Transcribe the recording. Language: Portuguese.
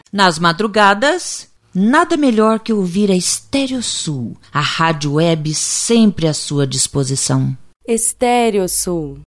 Nas madrugadas, nada melhor que ouvir a Estéreo Sul, a rádio web sempre à sua disposição. Estéreo Sul.